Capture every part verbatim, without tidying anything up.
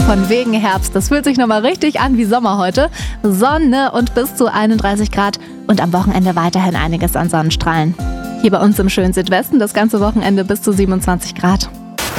Von wegen Herbst. Das fühlt sich nochmal richtig an wie Sommer heute. Sonne und bis zu einunddreißig Grad und am Wochenende weiterhin einiges an Sonnenstrahlen. Hier bei uns im schönen Südwesten das ganze Wochenende bis zu siebenundzwanzig Grad.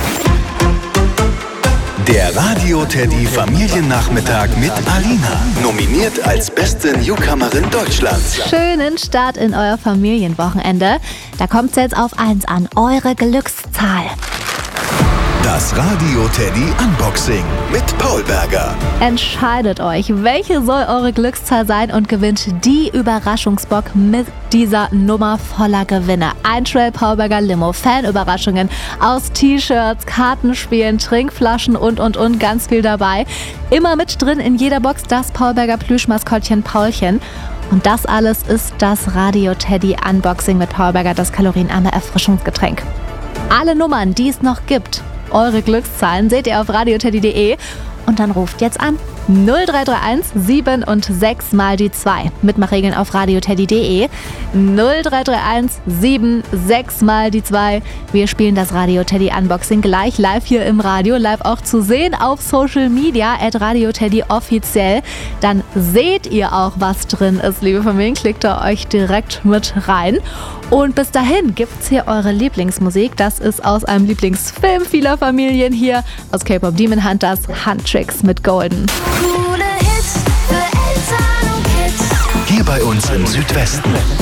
Der Radio Teddy Familiennachmittag mit Alina. Nominiert als beste Newcomerin Deutschlands. Schönen Start in euer Familienwochenende. Da kommt es jetzt auf eins an, eure Glückszahl. Das Radio Teddy Unboxing mit Paul Berger. Entscheidet euch, welche soll eure Glückszahl sein und gewinnt die Überraschungsbox mit dieser Nummer voller Gewinne. Ein Trail Paul Berger Limo, Fanüberraschungen aus T-Shirts, Kartenspielen, Trinkflaschen und und und ganz viel dabei. Immer mit drin in jeder Box das Paul Berger Plüschmaskottchen Paulchen. Und das alles ist das Radio Teddy Unboxing mit Paul Berger, das kalorienarme Erfrischungsgetränk. Alle Nummern, die es noch gibt, eure Glückszahlen seht ihr auf radioteddy punkt de und dann ruft jetzt an null drei drei eins sieben und sechs mal die zwei. Mitmachregeln auf radioteddy punkt de null drei drei eins sieben sechs mal die zwei. Wir spielen das Radio Teddy Unboxing gleich live hier im Radio, live auch zu sehen auf Social Media at radioteddy offiziell. Dann seht ihr auch, was drin ist, liebe Familien. Klickt da euch direkt mit rein. Und bis dahin gibt's hier eure Lieblingsmusik. Das ist aus einem Lieblingsfilm vieler Familien hier aus K-Pop Demon Hunters, Huntrix mit Golden. Hier bei uns im Südwesten.